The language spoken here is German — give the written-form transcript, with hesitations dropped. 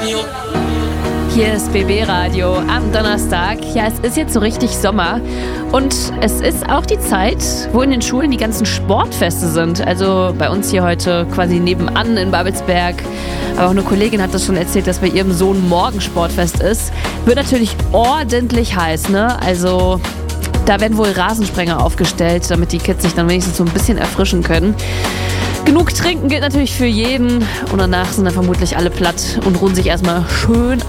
Hier ist BB Radio am Donnerstag. Ja, es ist jetzt so richtig Sommer und es ist auch die Zeit, wo in den Schulen die ganzen Sportfeste sind. Also bei uns hier heute quasi nebenan in Babelsberg. Aber auch eine Kollegin hat das schon erzählt, dass bei ihrem Sohn morgen Sportfest ist. Wird natürlich ordentlich heiß, ne? Also da werden wohl Rasensprenger aufgestellt, damit die Kids sich dann wenigstens so ein bisschen erfrischen können. Genug trinken gilt natürlich für jeden und danach sind dann vermutlich alle platt und ruhen sich erstmal schön